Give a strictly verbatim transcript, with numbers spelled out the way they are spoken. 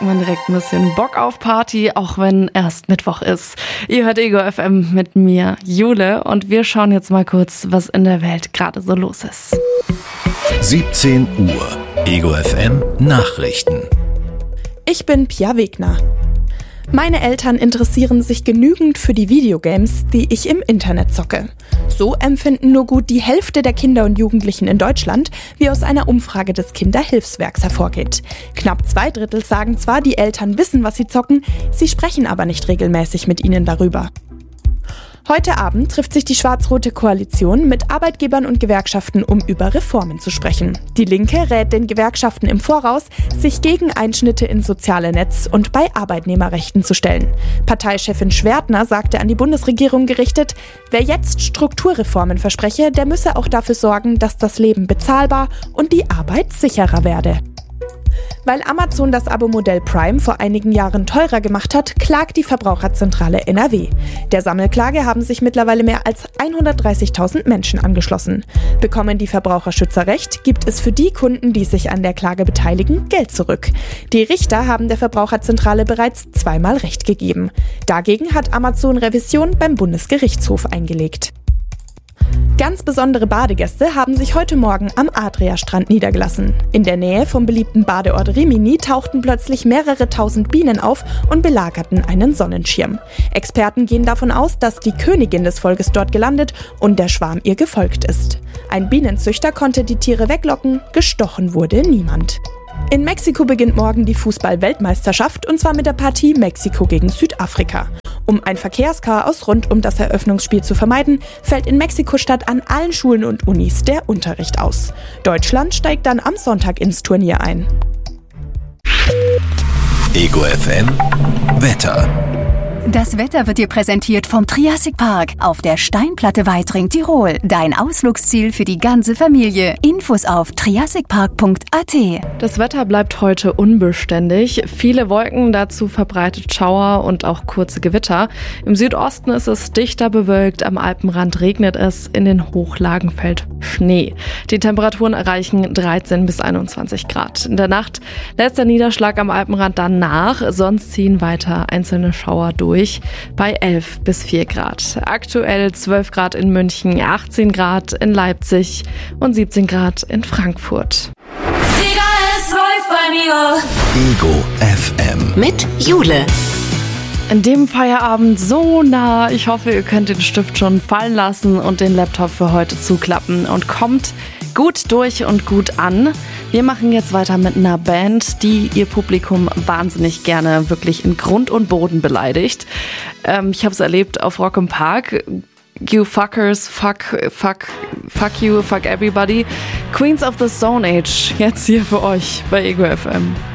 Man direkt ein bisschen Bock auf Party, auch wenn erst Mittwoch ist. Ihr hört Ego F M mit mir, Jule, und wir schauen jetzt mal kurz, was in der Welt gerade so los ist. siebzehn Uhr, Ego F M Nachrichten. Ich bin Pia Wegner. Meine Eltern interessieren sich genügend für die Videogames, die ich im Internet zocke. So empfinden nur gut die Hälfte der Kinder und Jugendlichen in Deutschland, wie aus einer Umfrage des Kinderhilfswerks hervorgeht. Knapp zwei Drittel sagen zwar, die Eltern wissen, was sie zocken, sie sprechen aber nicht regelmäßig mit ihnen darüber. Heute Abend trifft sich die schwarz-rote Koalition mit Arbeitgebern und Gewerkschaften, um über Reformen zu sprechen. Die Linke rät den Gewerkschaften im Voraus, sich gegen Einschnitte ins soziale Netz und bei Arbeitnehmerrechten zu stellen. Parteichefin Schwertner sagte an die Bundesregierung gerichtet, wer jetzt Strukturreformen verspreche, der müsse auch dafür sorgen, dass das Leben bezahlbar und die Arbeit sicherer werde. Weil Amazon das Abo-Modell Prime vor einigen Jahren teurer gemacht hat, klagt die Verbraucherzentrale N R W. Der Sammelklage haben sich mittlerweile mehr als hundertdreißigtausend Menschen angeschlossen. Bekommen die Verbraucherschützer recht, gibt es für die Kunden, die sich an der Klage beteiligen, Geld zurück. Die Richter haben der Verbraucherzentrale bereits zweimal Recht gegeben. Dagegen hat Amazon Revision beim Bundesgerichtshof eingelegt. Ganz besondere Badegäste haben sich heute Morgen am Adriastrand niedergelassen. In der Nähe vom beliebten Badeort Rimini tauchten plötzlich mehrere tausend Bienen auf und belagerten einen Sonnenschirm. Experten gehen davon aus, dass die Königin des Volkes dort gelandet und der Schwarm ihr gefolgt ist. Ein Bienenzüchter konnte die Tiere weglocken, gestochen wurde niemand. In Mexiko beginnt morgen die Fußball-Weltmeisterschaft und zwar mit der Partie Mexiko gegen Südafrika. Um ein Verkehrschaos rund um das Eröffnungsspiel zu vermeiden, fällt in Mexiko-Stadt an allen Schulen und Unis der Unterricht aus. Deutschland steigt dann am Sonntag ins Turnier ein. Ego F M Wetter. Das Wetter wird dir präsentiert vom Triassic Park auf der Steinplatte Weitring, Tirol. Dein Ausflugsziel für die ganze Familie. Infos auf triassic park punkt a t. Das Wetter bleibt heute unbeständig. Viele Wolken, dazu verbreitet Schauer und auch kurze Gewitter. Im Südosten ist es dichter bewölkt, am Alpenrand regnet es, in den Hochlagen fällt Schnee. Die Temperaturen erreichen dreizehn bis einundzwanzig Grad. In der Nacht lässt der Niederschlag am Alpenrand dann nach, sonst ziehen weiter einzelne Schauer durch. Bei elf bis vier Grad. Aktuell zwölf Grad in München, achtzehn Grad in Leipzig und siebzehn Grad in Frankfurt. Ego F M Mit Jule. In dem Feierabend so nah. Ich hoffe, ihr könnt den Stift schon fallen lassen und den Laptop für heute zuklappen und kommt gut durch und gut an. Wir machen jetzt weiter mit einer Band, die ihr Publikum wahnsinnig gerne wirklich in Grund und Boden beleidigt. Ähm, ich habe es erlebt auf Rock im Park. You fuckers, fuck, fuck, fuck you, fuck everybody. Queens of the Stone Age, jetzt hier für euch bei Ego F M.